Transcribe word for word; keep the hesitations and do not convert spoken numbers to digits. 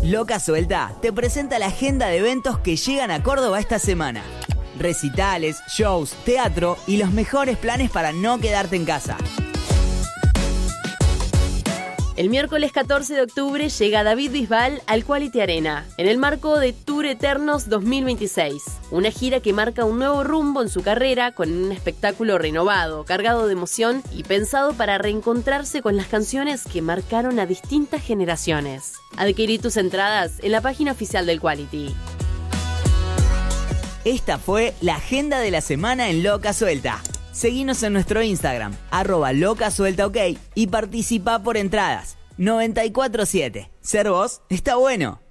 Loca Suelta te presenta la agenda de eventos que llegan a Córdoba esta semana. Recitales, shows, teatro y los mejores planes para no quedarte en casa. El miércoles catorce de octubre llega David Bisbal al Quality Arena, en el marco de Tour Eternos dos mil veintiséis, una gira que marca un nuevo rumbo en su carrera con un espectáculo renovado, cargado de emoción y pensado para reencontrarse con las canciones que marcaron a distintas generaciones. Adquirí tus entradas en la página oficial del Quality. Esta fue la agenda de la semana en Loca Suelta. Seguinos en nuestro Instagram, arroba locasueltaok, y participá por entradas. noventa y cuatro siete. Ser vos está bueno.